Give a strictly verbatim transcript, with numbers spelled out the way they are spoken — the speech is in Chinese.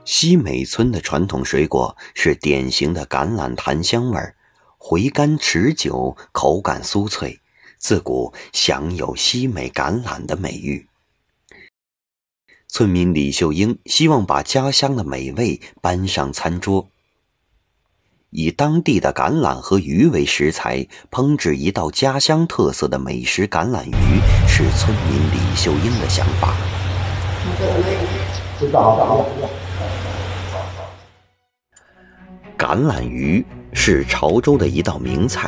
西美村的传统水果是典型的橄榄檀香味儿，回甘持久，口感酥脆，自古享有西美橄榄的美誉。村民李秀英希望把家乡的美味搬上餐桌，以当地的橄榄和鱼为食材，烹制一道家乡特色的美食橄榄鱼，是村民李秀英的想法。橄榄鱼是潮州的一道名菜。